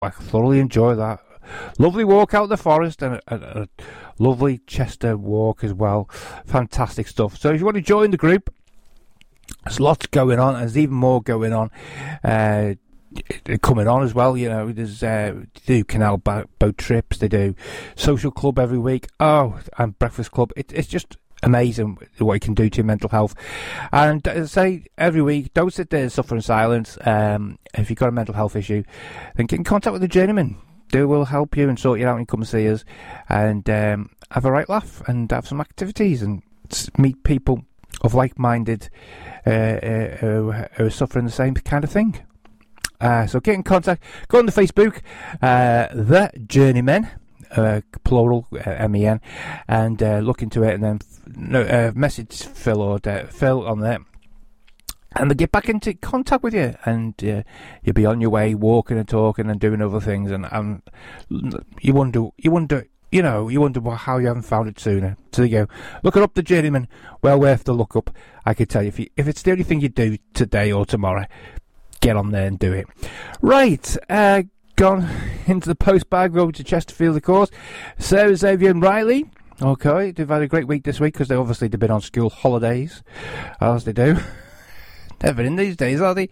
I thoroughly enjoy that. Lovely walk out in the forest and a lovely Chester walk as well. Fantastic stuff. So if you want to join the group, there's lots going on. There's even more going on. Coming on as well, you know. There's they do canal boat trips. They do social club every week. Oh, and breakfast club. It's just amazing what it can do to your mental health. And as I say every week, don't sit there and suffer in silence. If you've got a mental health issue, then get in contact with the journeyman. They will help you and sort you out and come and see us and have a right laugh and have some activities and meet people of like-minded who are suffering the same kind of thing. So get in contact. Go on to Facebook, The Journeymen, plural, MEN, and look into it, and then message Phil or Phil on there, and they'll get back into contact with you, and you'll be on your way, walking and talking and doing other things, and you wonder how you haven't found it sooner. So you go, look it up, The Journeyman. Well worth the look up. I could tell you, if it's the only thing you do today or tomorrow, get on there and do it. Right, gone into the postbag, over to Chesterfield, of course. Sarah, Xavier and Riley. Okay, they've had a great week this week because they've been on school holidays, as they do. Never in these days, are they?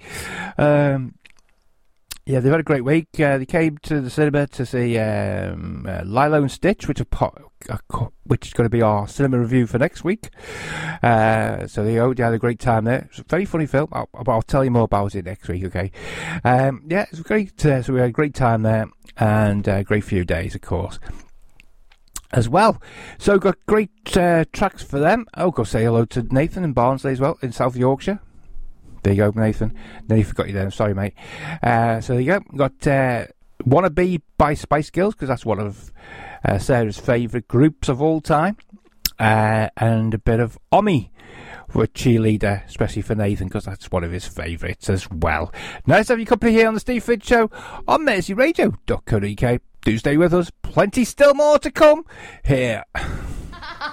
Yeah, they've had a great week. They came to the cinema to see Lilo and Stitch, which is going to be our cinema review for next week. So they had a great time there. It's a very funny film. I'll tell you more about it next week, okay? Yeah, it was great. So we had a great time there and a great few days, of course, as well. So we've got great tracks for them. I'll go say hello to Nathan in Barnsley as well, in South Yorkshire. There you go, Nathan. Nearly forgot you there. I'm sorry, mate. So there you go. Got Wanna Be by Spice Girls, because that's one of Sarah's favourite groups of all time. And a bit of Omi for Cheerleader, especially for Nathan, because that's one of his favourites as well. Nice to have your company here on the Steve Fitz Show on mercyradio.co.uk. Do stay with us. Plenty still more to come here.